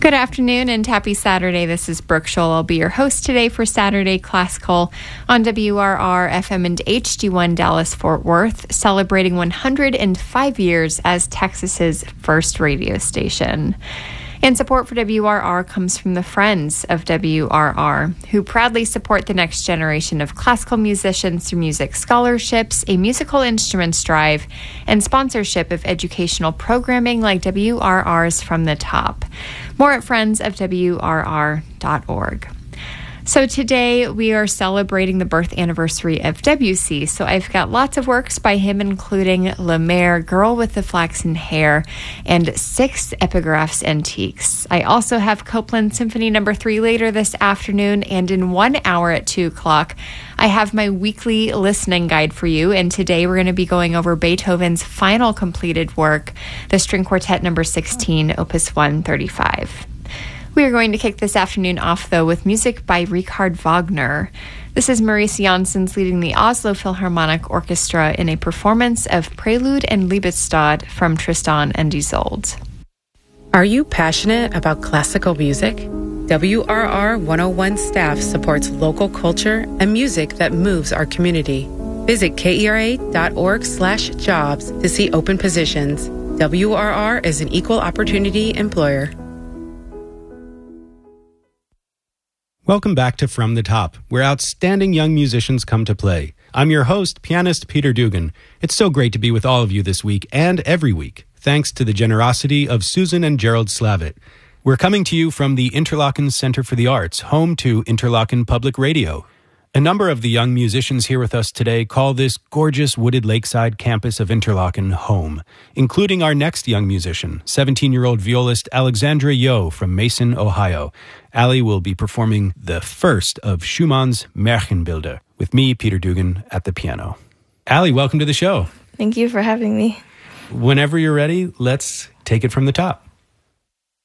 Good afternoon and happy Saturday. This is Brooke Scholl. I'll be your host today for Saturday Classical on WRR FM and HD1 Dallas Fort Worth, celebrating 105 years as Texas's first radio station. And support for WRR comes from the Friends of WRR, who proudly support the next generation of classical musicians through music scholarships, a musical instruments drive, and sponsorship of educational programming like WRR's From the Top. More at friendsofwrr.org. So today we are celebrating the birth anniversary of Debussy. So I've got lots of works by him, including La Mer, Girl with the Flaxen Hair, and 6 epigraphs antiques. I also have Copland Symphony No. 3 later this afternoon, and in 1 hour at 2 o'clock, I have my weekly listening guide for you. And today we're going to be going over Beethoven's final completed work, the String Quartet No. 16, Opus 135. We are going to kick this afternoon off, though, with music by Richard Wagner. This is Maurice Janssens leading the Oslo Philharmonic Orchestra in a performance of Prelude and Liebestod from Tristan and Isolde. Are you passionate about classical music? WRR 101 staff supports local culture and music that moves our community. Visit kera.org/jobs to see open positions. WRR is an equal opportunity employer. Welcome back to From the Top, where outstanding young musicians come to play. I'm your host, pianist Peter Dugan. It's so great to be with all of you this week and every week, thanks to the generosity of Susan and Gerald Slavitt. We're coming to you from the Interlochen Center for the Arts, home to Interlochen Public Radio. A number of the young musicians here with us today call this gorgeous wooded lakeside campus of Interlochen home, including our next young musician, 17-year-old violist Alexandra Yo from Mason, Ohio. Allie will be performing the first of Schumann's Märchenbilder with me, Peter Dugan, at the piano. Allie, welcome to the show. Thank you for having me. Whenever you're ready, let's take it from the top.